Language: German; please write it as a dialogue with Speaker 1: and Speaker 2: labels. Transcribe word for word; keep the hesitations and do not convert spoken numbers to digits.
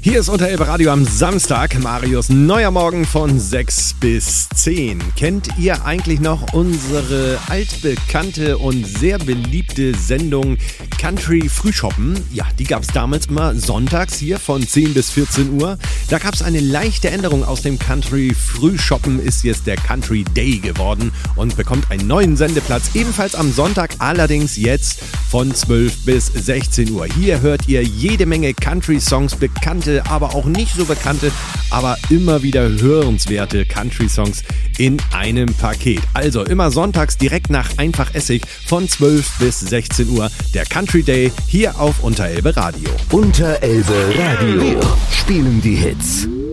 Speaker 1: Hier ist Unterelbe Radio am Samstag. Marius neuer Morgen von sechs bis zehn. Kennt ihr eigentlich noch unsere altbekannte und sehr beliebte Sendung Country Frühschoppen? Ja, die gab es damals immer sonntags hier von zehn bis vierzehn Uhr. Da gab es eine leichte Änderung. Aus dem Country Frühschoppen ist jetzt der Country Day geworden und bekommt einen neuen Sendeplatz. Ebenfalls am Sonntag, allerdings jetzt von zwölf bis sechzehn Uhr. Hier hört ihr jede Menge Country-Songs, bekannte, aber auch nicht so bekannte, aber immer wieder hörenswerte Country-Songs in einem Paket. Also immer sonntags direkt nach Einfach Essig von zwölf bis sechzehn Uhr. Der Country Day hier auf Unterelbe Radio.
Speaker 2: Unterelbe Radio. Wir spielen die Hits.